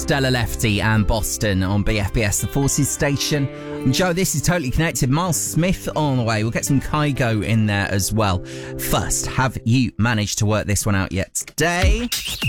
Stella Lefty and Boston on BFBS, the Forces station. And Joe, this is Totally Connected. Miles Smith on the way. We'll get some Kygo in there as well. First, have you managed to work this one out yet today?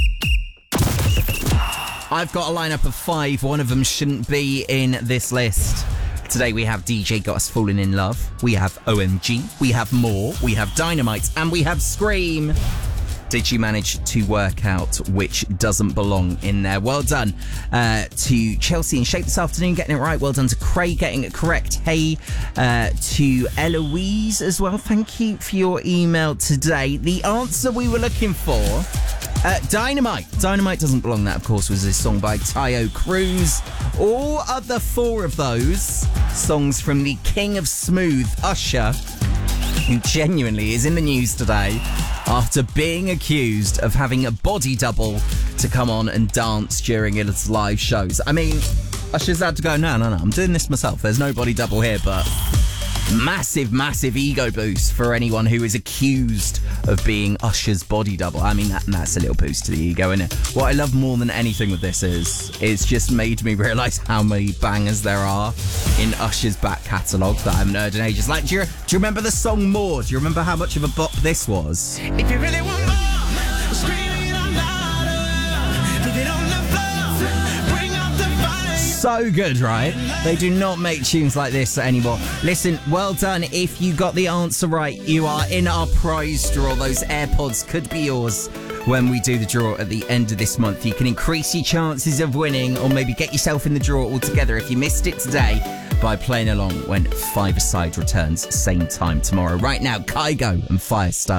I've got a lineup of 5. One of them shouldn't be in this list. Today we have DJ Got Us Falling in Love. We have OMG. We have More. We have Dynamite. And we have Scream. Did you manage to work out which doesn't belong in there? Well done to Chelsea and Shape this afternoon getting it right. Well done to Craig getting it correct. Hey to Eloise as well. Thank you for your email today. The answer we were looking for, Dynamite. Dynamite doesn't belong. That, of course, was a song by Tayo Cruz. All other 4 of those songs from the King of Smooth, Usher, who genuinely is in the news today after being accused of having a body double to come on and dance during his live shows. I mean, Usher's had to go, no, I'm doing this myself. There's no body double here, but massive ego boost for anyone who is accused of being Usher's body double. I mean, that's a little boost to the ego, isn't it? What I love more than anything with this is it's just made me realise how many bangers there are in Usher's back catalogue that I haven't heard in ages. Like, do you remember the song More? Do you remember how much of a bop this was? If you really want more, scream it out louder. Leave it on the floor, bring out the fire. So good, right? They do not make tunes like this anymore. Listen, well done. If you got the answer right, you are in our prize draw. Those AirPods could be yours when we do the draw at the end of this month. You can increase your chances of winning or maybe get yourself in the draw altogether if you missed it today by playing along when Five-A-Side returns same time tomorrow. Right now, Kygo and Firestone.